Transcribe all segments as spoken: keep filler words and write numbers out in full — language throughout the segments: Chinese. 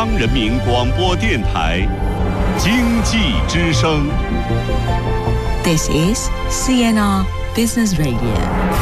央人民广播电台经济之声。 This is C N R Business Radio。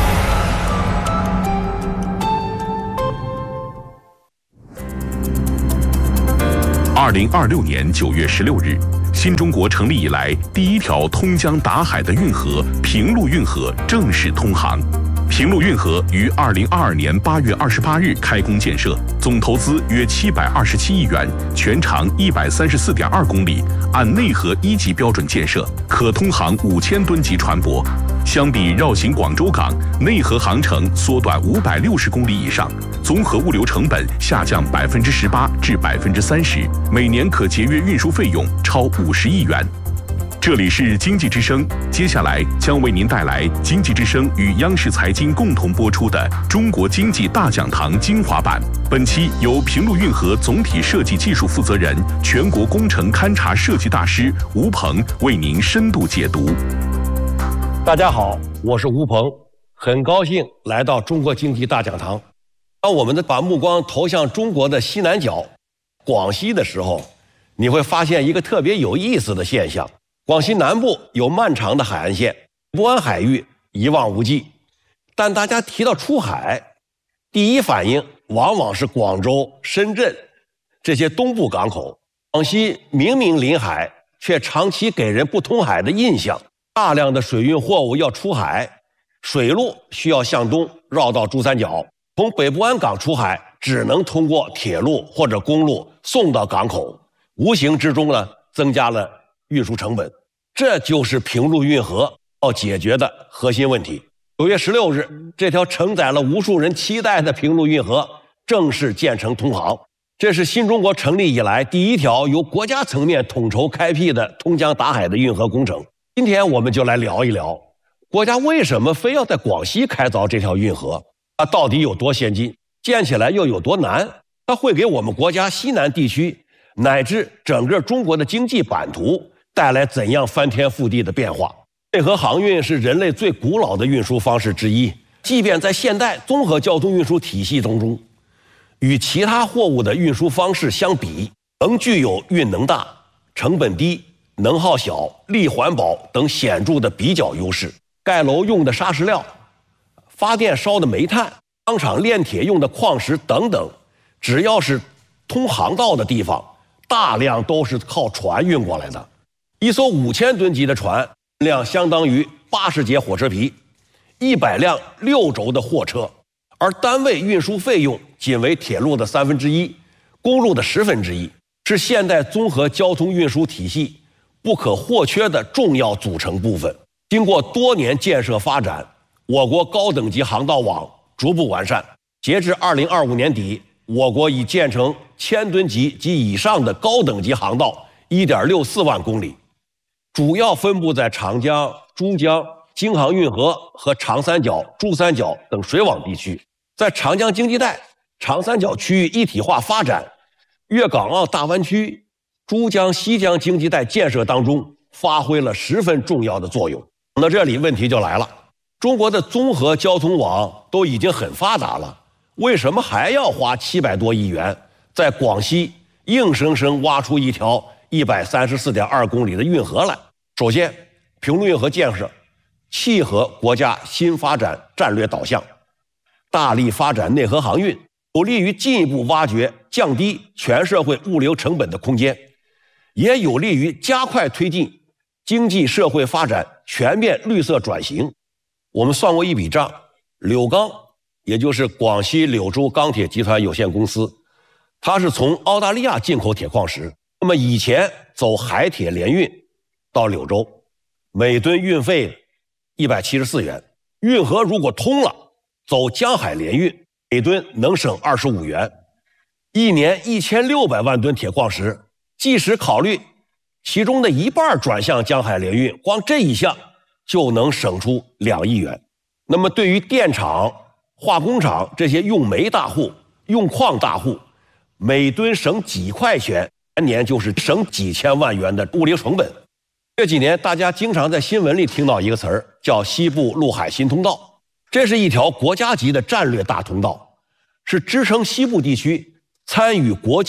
二零二六年九月十六日，新中国成立以来第一条通江达海的运河平陆运河正式通航。平陆运河于二零二二年八月二十八日开工建设，总投资约七百二十七亿元，全长一百三十四点二公里，按内河一级标准建设，可通航五千吨级船舶。相比绕行广州港，内河航程缩短五百六十公里以上，综合物流成本下降百分之十八至百分之三十，每年可节约运输费用超五十亿元。这里是经济之声，接下来将为您带来经济之声与央视财经共同播出的《中国经济大讲堂》精华版。本期由平陆运河总体设计技术负责人、全国工程勘察设计大师吴鹏为您深度解读。 大家好，我是吴鹏，很高兴来到中国经济大讲堂。当我们的把目光投向中国的西南角广西的时候，你会发现一个特别有意思的现象。广西南部有漫长的海岸线，北部海域一望无际，但大家提到出海，第一反应往往是广州、深圳这些东部港口。广西明明临海，却长期给人不通海的印象。大量的水运货物要出海，水路需要向东绕到珠三角，从北部湾港出海只能通过铁路或者公路送到港口，无形之中呢增加了运输成本。这就是平陆运河要解决的核心问题。九月十六日，这条承载了无数人期待的平陆运河正式建成通航。这是新中国成立以来第一条由国家层面统筹开辟的通江达海的运河工程。今天我们就来聊一聊，国家为什么非要在广西开凿这条运河？它到底有多先进？建起来又有多难？它会给我们国家西南地区乃至整个中国的经济版图带来怎样翻天覆地的变化？内河航运是人类最古老的运输方式之一，即便在现代综合交通运输体系当中，与其他货物的运输方式相比，仍具有运能大、成本低、能耗小、力环保等显著的比较优势。盖楼用的砂石料、发电烧的煤炭、钢厂炼铁用的矿石等等，只要是通航道的地方，大量都是靠船运过来的。一艘五千吨级的船量相当于八十节火车皮，一百辆六轴的货车，而单位运输费用仅为铁路的三分之一，公路的十分之一，是现代综合交通运输体系不可或缺的重要组成部分。经过多年建设发展，我国高等级航道网逐步完善。截至二零二五年底，我国已建成千吨级及以上的高等级航道一点六四万公里，主要分布在长江、珠江、京杭运河和长三角、珠三角等水网地区。在长江经济带、长三角区域一体化发展、粤港澳大湾区、珠江西江经济带建设当中发挥了十分重要的作用。讲到这里，问题就来了，中国的综合交通网都已经很发达了，为什么还要花七百多亿元在广西硬生生挖出一条一百三十四点二公里的运河来？首先，平陆运河建设契合国家新发展战略导向，大力发展内河航运，有利于进一步挖掘降低全社会物流成本的空间，也有利于加快推进经济社会发展全面绿色转型。我们算过一笔账，柳钢，也就是广西柳州钢铁集团有限公司，它是从澳大利亚进口铁矿石，那么以前走海铁联运到柳州，每吨运费一百七十四元，运河如果通了，走江海联运，每吨能省二十五元，一年一千六百万吨铁矿石，即使考虑其中的一半转向江海联运，光这一项就能省出两亿元。那么对于电厂、化工厂这些用煤大户、用矿大户，每吨省几块钱，全年就是省几千万元的物流成本。这几年大家经常在新闻里听到一个词儿，叫西部陆海新通道。这是一条国家级的战略大通道，是支撑西部地区参与国际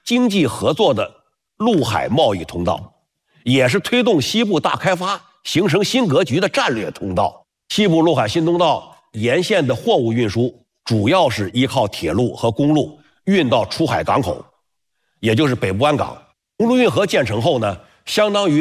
经济合作的陆海贸易通道，也是推动西部大开发形成新格局的战略通道。西部陆海新通道沿线的货物运输主要是依靠铁路和公路运到出海港口，也就是北部湾港。公路运河建成后呢，相当于